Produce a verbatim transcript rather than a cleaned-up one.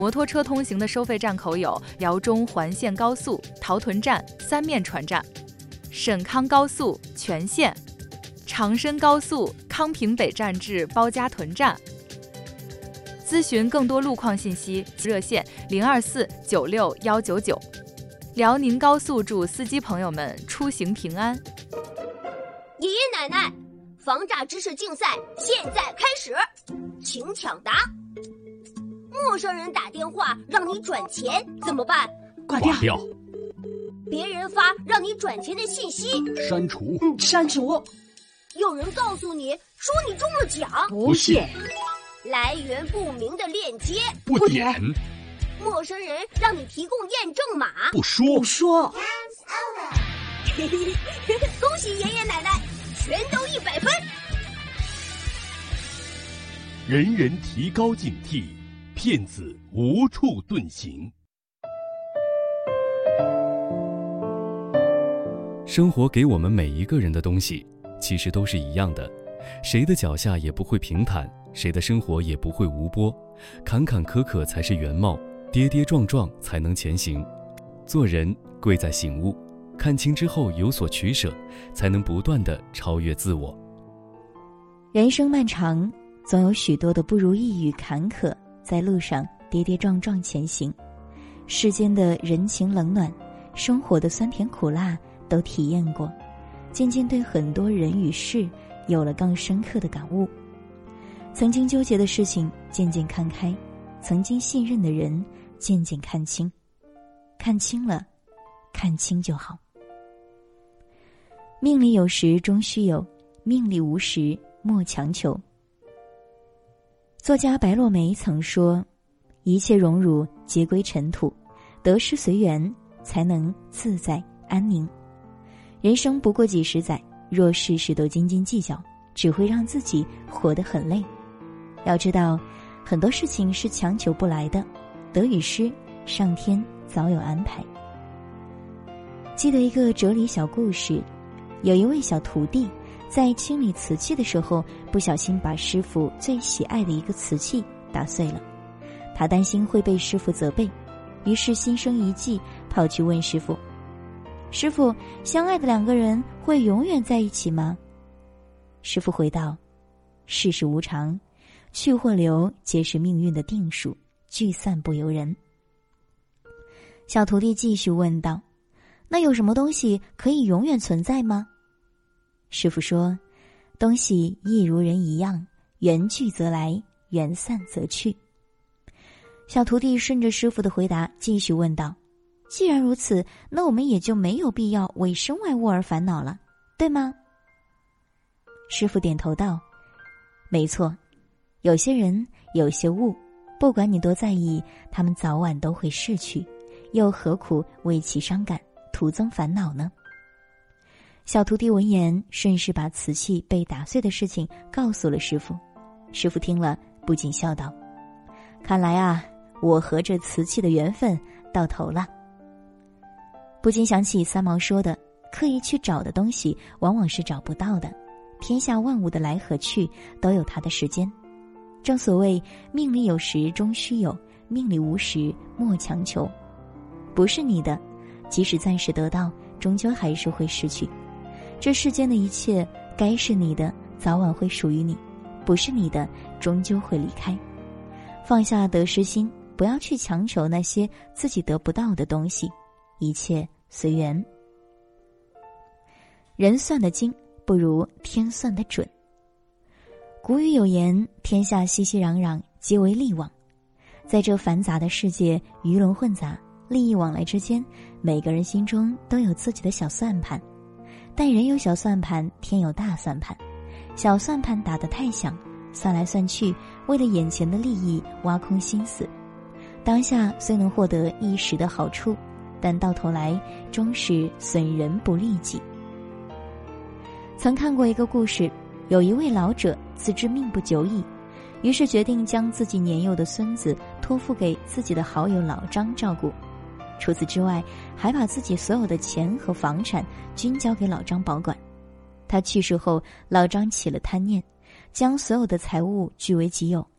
摩托车通行的收费站口有辽中环线高速、桃屯站、三面船站、沈康高速、全线、长深高速康平北站至包家屯站。咨询更多路况信息，热线零二四九六幺九九。辽宁高速祝司机朋友们出行平安。 爷爷奶奶，防诈知识竞赛现在开始，请抢答。陌生人打电话让你转钱怎么办？ 挂掉。 掉别人发让你转钱的信息， 删除。 嗯，删除。 有人告诉你说你中了奖， 不信。 来源不明的链接， 不点。 陌生人让你提供验证码， 不说。 不说。 恭喜爷爷奶奶，全都一百分。 人人提高警惕，骗子无处遁形。 生活给我们每一个人的东西其实都是一样的，谁的脚下也不会平坦，谁的生活也不会无波，坎坎坷坷才是原貌，跌跌撞撞才能前行。做人贵在醒悟，看清之后有所取舍，才能不断地超越自我。 人生漫长，总有许多的不如意与坎坷，在路上跌跌撞撞前行。世间的人情冷暖，生活的酸甜苦辣都体验过，渐渐对很多人与事有了更深刻的感悟。曾经纠结的事情渐渐看开，曾经信任的人渐渐看清。看清了，看清就好。命里有时终须有，命里无时莫强求。作家白落梅曾说，一切荣辱皆归尘土，得失随缘，才能自在安宁。人生不过几十载，若事事都斤斤计较，只会让自己活得很累。要知道，很多事情是强求不来的，得与失，上天早有安排。记得一个哲理小故事，有一位小徒弟在清理瓷器的时候，不小心把师傅最喜爱的一个瓷器打碎了。他担心会被师傅责备，于是心生一计，跑去问师傅：师傅，相爱的两个人会永远在一起吗？师傅回道：世事无常，去或留皆是命运的定数，聚散不由人。小徒弟继续问道：那有什么东西可以永远存在吗？师傅说：东西亦如人一样，缘聚则来，缘散则去。小徒弟顺着师傅的回答继续问道：既然如此，那我们也就没有必要为身外物而烦恼了，对吗？师傅点头道：没错，有些人有些物，不管你多在意，他们早晚都会逝去，又何苦为其伤感，徒增烦恼呢？小徒弟闻言，顺势把瓷器被打碎的事情告诉了师傅。师傅听了不禁笑道：看来啊，我和这瓷器的缘分到头了。不禁想起三毛说的，刻意去找的东西往往是找不到的，天下万物的来和去都有它的时间。正所谓命里有时终须有，命里无时莫强求。不是你的，即使暂时得到，终究还是会失去。这世间的一切，该是你的早晚会属于你，不是你的终究会离开。放下得失心，不要去强求那些自己得不到的东西，一切随缘。人算得精，不如天算得准。古语有言，天下熙熙攘攘，皆为利往。在这繁杂的世界，鱼龙混杂，利益往来之间，每个人心中都有自己的小算盘。但人有小算盘，天有大算盘。小算盘打得太响，算来算去，为了眼前的利益挖空心思。当下虽能获得一时的好处，但到头来终是损人不利己。曾看过一个故事，有一位老者自知命不久矣，于是决定将自己年幼的孙子托付给自己的好友老张照顾。除此之外，还把自己所有的钱和房产均交给老张保管。他去世后，老张起了贪念，将所有的财物据为己有，